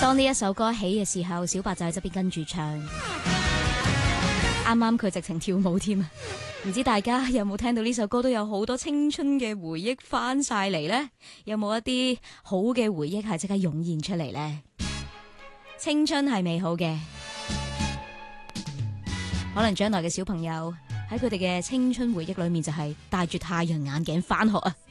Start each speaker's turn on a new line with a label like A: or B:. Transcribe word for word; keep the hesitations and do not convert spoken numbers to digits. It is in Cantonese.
A: 當呢一首歌起嘅時候，小白就喺側邊跟住唱，啱啱佢直情跳舞添啊！唔知大家有冇聽到呢首歌都有好多青春嘅回憶翻晒嚟呢？有冇一啲好嘅回憶係即刻湧現出嚟呢？青春係美好嘅，可能將來嘅小朋友喺佢哋嘅青春回憶裏面就係戴住太陽眼鏡翻學啊！